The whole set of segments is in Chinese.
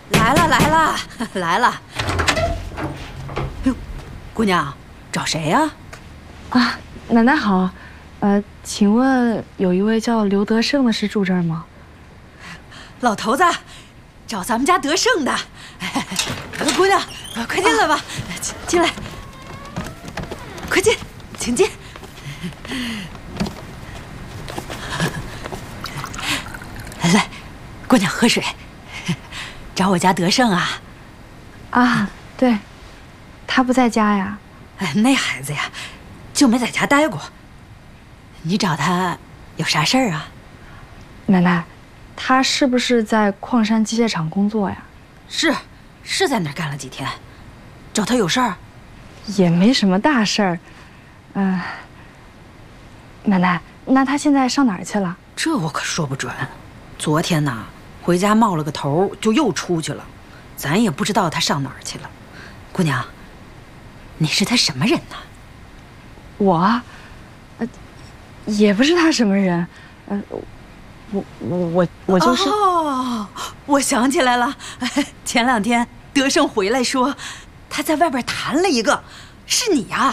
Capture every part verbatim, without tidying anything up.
来了来了来了！哟，姑娘，找谁呀？ 啊，奶奶好，呃，请问有一位叫刘德胜的是住这儿吗？ 老头子，找咱们家德胜的。姑娘，快进来吧，进进来，快进，请进。来来，姑娘喝水。找我家德胜啊？ 啊，对，他不在家呀。 哎，那孩子呀，就没在家待过。你找他有啥事儿啊？ 奶奶，他是不是在矿山机械厂工作呀？ 是，是在那儿干了几天。找他有事儿？ 也没什么大事儿。嗯、呃，奶奶，那他现在上哪儿去了？ 这我可说不准。昨天呢，回家冒了个头，就又出去了，咱也不知道他上哪儿去了。姑娘，你是他什么人呢？ 我，呃，也不是他什么人，呃，我我我我就是。 哦，我想起来了，前两天德胜回来说，他在外边谈了一个，是你呀？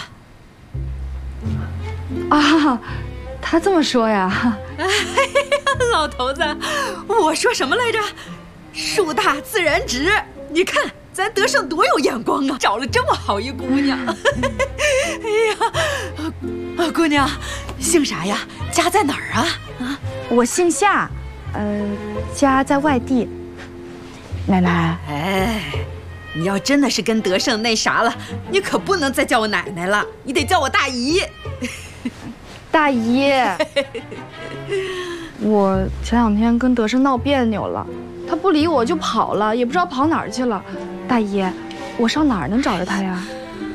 啊，他这么说呀？ 哎呀，老头子，我说什么来着？树大自然直，你看咱德胜多有眼光啊，找了这么好一姑娘。哎呀，啊，姑娘，姓啥呀？家在哪儿啊？啊， 我姓夏，呃，家在外地。奶奶， 哎，你要真的是跟德胜那啥了，你可不能再叫我奶奶了，你得叫我大姨。 大姨，我前两天跟德胜闹别扭了，他不理我就跑了，也不知道跑哪儿去了。大姨，我上哪儿能找着他呀？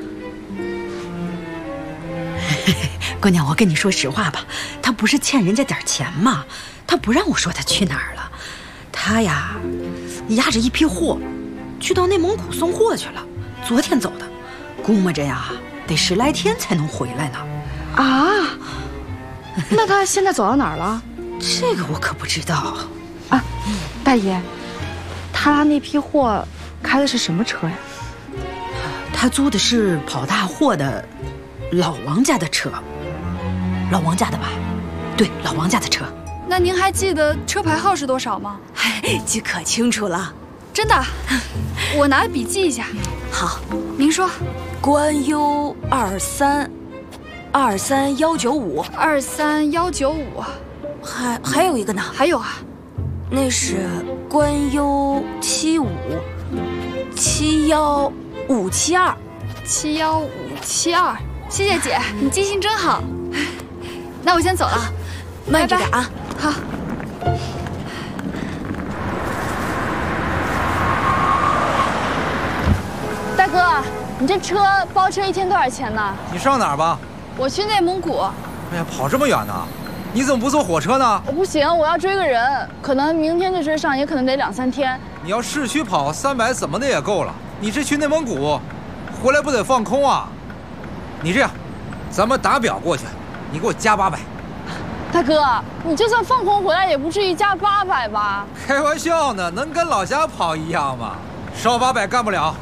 姑娘，我跟你说实话吧，他不是欠人家点钱吗？他不让我说他去哪儿了，他呀，押着一批货，去到内蒙古送货去了，昨天走的，估摸着呀，得十来天才能回来呢。 啊？那他现在走到哪儿了？ 这个我可不知道。 啊，大爷，他那批货开的是什么车呀？ 他租的是跑大货的老王家的车。老王家的吧？对，老王家的车。 那您还记得车牌号是多少吗？ 哎，记可清楚了。 真的？我拿笔记一下。 好， 您说。 关 U 二三二三幺九五二三幺九五， 还还有一个呢？ 还有啊， 那是关 U 七五七幺五七二七幺五七二。谢谢姐，你记性真好。那我先走了， 慢着点啊。 好。 大哥，你这车包车一天多少钱呢？ 你上哪儿吧？ 我去内蒙古。 哎呀，跑这么远呢？你怎么不坐火车呢？ 我不行，我要追个人，可能明天就追上，也可能得两三天。 你要市区跑三百怎么的也够了，你这去内蒙古，回来不得放空啊？你这样，咱们打表过去，你给我加八百。 大哥，你就算放空回来，也不至于加八百吧？ 开玩笑呢，能跟老家跑一样吗？少八百干不了。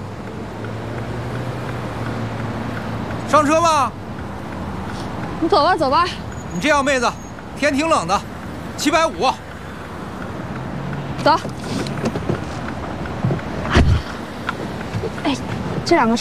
上车吧。 你走吧，走吧。 你这样，妹子，天挺冷的，七百五。 走。哎，这两个。